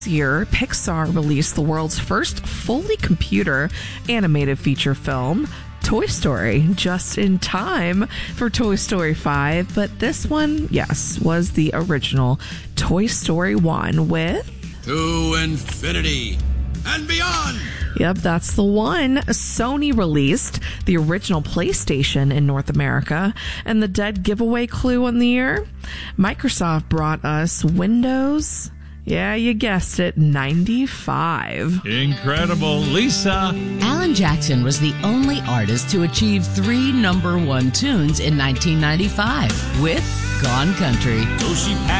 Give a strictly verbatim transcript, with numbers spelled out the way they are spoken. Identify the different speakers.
Speaker 1: year, Pixar released the world's first fully computer animated feature film, Toy Story, just in time for Toy Story five. But this one, yes, was the original Toy Story one with...
Speaker 2: To infinity and beyond!
Speaker 1: Yep, that's the one. Sony released the original PlayStation in North America. And the dead giveaway clue on the year? Microsoft brought us Windows... Yeah, you guessed it, ninety-five.
Speaker 3: Incredible. Lisa.
Speaker 4: Alan Jackson was the only artist to achieve three number one tunes in nineteen ninety-five with Gone Country.
Speaker 2: So she packed